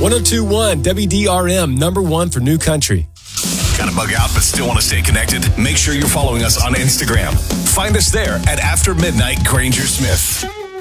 1021 WDRM, number one for new country. Got to bug out but still want to stay connected? Make sure you're following us on Instagram. Find us there at After Midnight Granger Smith.